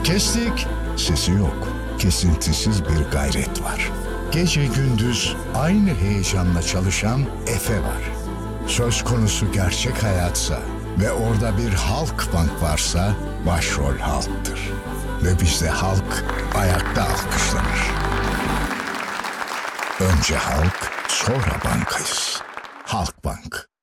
Kestik, sesi yok. Kesintisiz bir gayret var. Gece gündüz aynı heyecanla çalışan Efe var. Söz konusu gerçek hayatsa ve orada bir Halkbank varsa başrol halktır. Ve bizde halk ayakta alkışlanır. Önce halk, sonra bankayız. Halkbank.